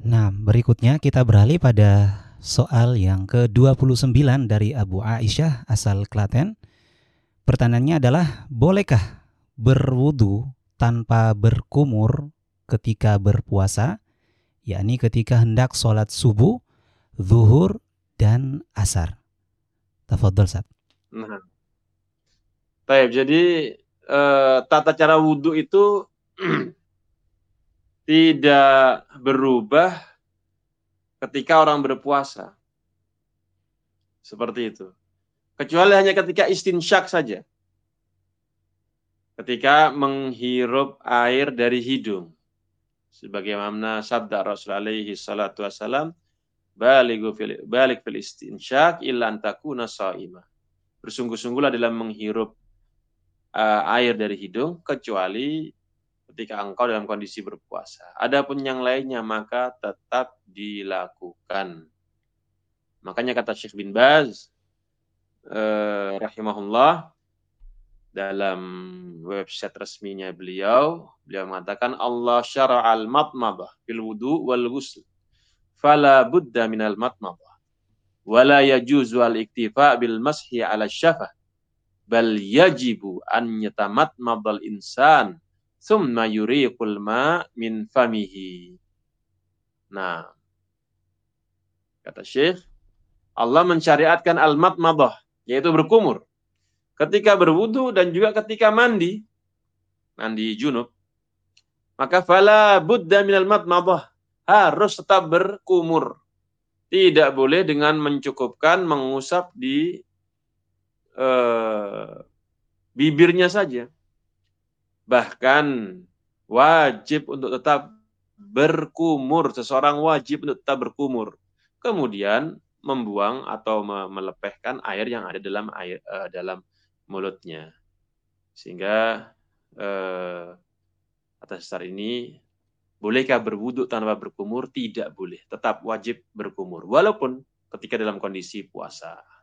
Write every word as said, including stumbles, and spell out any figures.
Nah, berikutnya kita beralih pada soal yang ke dua puluh sembilan dari Abu Aisyah asal Klaten. Pertanyaannya adalah, bolehkah berwudu tanpa berkumur ketika berpuasa, yakni ketika hendak sholat subuh, zuhur, dan asar? Tafadhol, Ustaz. Nah, baik, jadi eh, tata cara wudhu itu tidak berubah ketika orang berpuasa. Seperti itu. Kecuali hanya ketika istinsyak saja. Ketika menghirup air dari hidung. Sebagaimana sabda Rasul alaihi salatu wassalam, baligu fil, balik fil istinsyak illa antakuna sa'imah. Bersungguh-sungguhlah dalam menghirup uh, air dari hidung, kecuali ketika engkau dalam kondisi berpuasa. Adapun yang lainnya maka tetap dilakukan. Makanya kata Syekh bin Baz eh, rahimahullah dalam website resminya beliau, beliau mengatakan Allah syara'al matmadah fil wudu wal ghusl. Fala budda minal matmadah. Wala yajuzu al iktifa bil mashi ala syafah. Bal yajibu an yatamatmadal insan summa yuriqul ma min famihi. Nah, kata Syekh, Allah mensyariatkan al-matmadah, yaitu berkumur. Ketika berwudu dan juga ketika mandi, mandi junub, maka fala budda minal matmadah, harus tetap berkumur. Tidak boleh dengan mencukupkan mengusap di eh, bibirnya saja. Bahkan wajib untuk tetap berkumur. Seseorang wajib untuk tetap berkumur. Kemudian membuang atau melepehkan air yang ada dalam air uh, dalam mulutnya. Sehingga uh, atas dasar ini, bolehkah berwudu tanpa berkumur? Tidak boleh. Tetap wajib berkumur. Walaupun ketika dalam kondisi puasa.